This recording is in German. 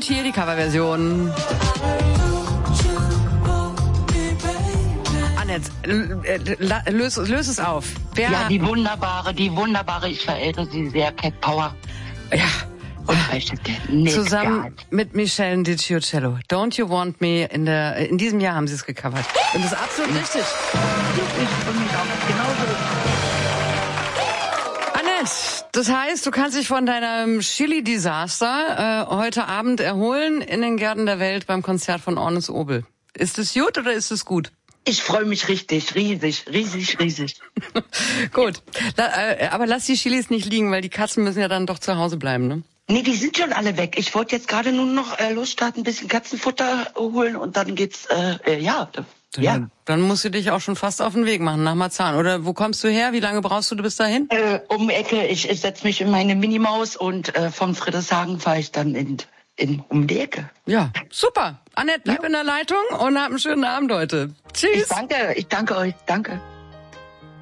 Und hier die Coverversion. Annette, löse es auf. Ja, die wunderbare, ich verehre sie sehr, Cat Power. Ja. Zusammen gehabt. mit Michelle Diciocello. Don't You Want Me, in diesem Jahr haben sie es gecovert. Und das ist absolut richtig. Ich freue mich auch genauso. Annette, das heißt, du kannst dich von deinem Chili-Desaster heute Abend erholen in den Gärten der Welt beim Konzert von Ornes Obel. Ist es gut oder ist es gut? Ich freue mich richtig, riesig. Gut, aber lass die Chilis nicht liegen, weil die Katzen müssen ja dann doch zu Hause bleiben, ne? Nee, die sind schon alle weg. Ich wollte jetzt gerade nur noch losstarten, ein bisschen Katzenfutter holen und dann geht's, ja. Dann musst du dich auch schon fast auf den Weg machen nach Marzahn. Oder wo kommst du her? Wie lange brauchst du bis dahin? Um die Ecke. Ich setze mich in meine Minimaus und von Friedrichshagen fahre ich dann um die Ecke. Ja, super. Annette, bleib in der Leitung und hab einen schönen Abend heute. Tschüss. Ich danke euch. Danke.